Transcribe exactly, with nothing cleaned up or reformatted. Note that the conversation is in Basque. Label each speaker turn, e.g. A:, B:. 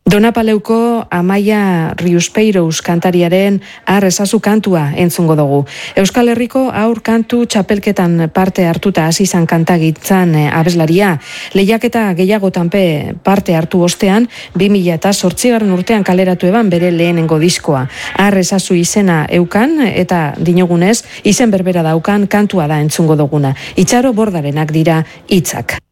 A: Donapaleuko Amaia Riuspeiros kantariaren Ar ezazu kantua entzungo dugu. Euskal Herriko aur kantu txapelketan parte hartuta hasi izan kantagitzan abeslaria, lehiaketa gehiagotanpe parte hartu ostean, bi mila zortzigarren urtean kaleratu eban bere lehenengo diskoa. Ar ezazu izena eukan eta dinogunez, izen berbera daukan kantua da entzungo duguna. Itxaro Bordarenak dira hitzak.